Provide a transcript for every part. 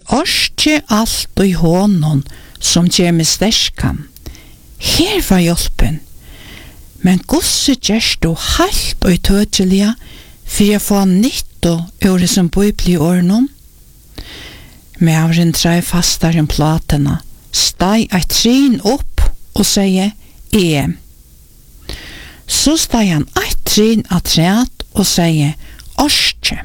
orske alt og i hånden som gjør meg sterkan. Her var hjelpen. Men gosse gjørst du halt og tøtjelige for å få nytt og øre som bøybli i årene. Mævren drar fastar enn platena, stai et trin opp og sier Så stai han et trin av træt og sier orske.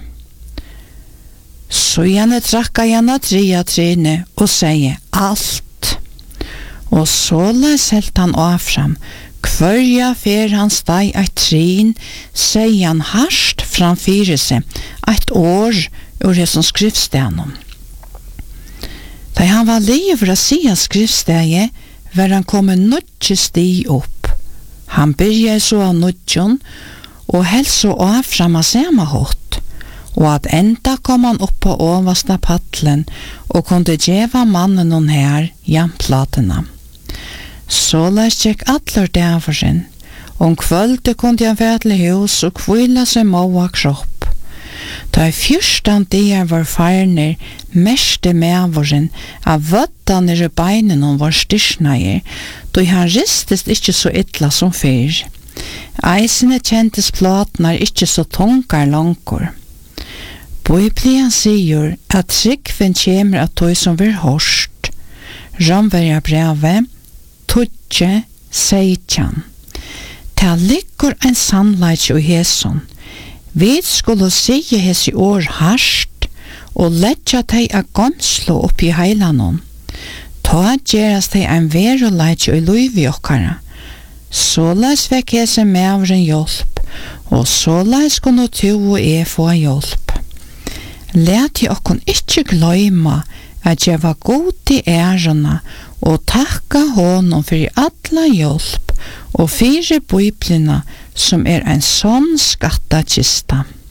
Så gjerne drakka gjerne tria trine og sier alt. Og så les helt han avfram, Kvørja fer han stai eit trin, sier han harst framfyrir seg, eit år ur det som skriftstegnum. Da han var liv å si av skriftsteget, var han kommet nødje sti opp. Han byrja så av nødjon, og helst så avfram av samme hot, og at enda kom han opp på oversta paddelen, og kunde djeva mannen hon her, jamplatena. Så les gikk atler derfor sin. Om kvölde kunde han være til hus og kvila seg måa kropp. Da i fyrstan dier var farner meste medvåren av vøddaner i beinen om var styrsneier, da han ristest ikke så ytla som fyr. Eisene kjentes platnar ikke så tungar langkor. Bibelen sier at trykven kjemer at tog som vil hårst. Ramverja brevet Tudje seitjan. Ta ligger en sannleik og heson. Vi skulle sige hesi år harst og letja teg a gomslo opp i heilanon. Ta gerast teg en veruleik og luivi okkara. Såleis vekk hese mevren hjelp, og såleis kunne tu og få hjelp. Let i okkon ikkje gløyma at jeg var god i ærena og takka honom for alla hjelp og fire biblina som en sånn skattakista.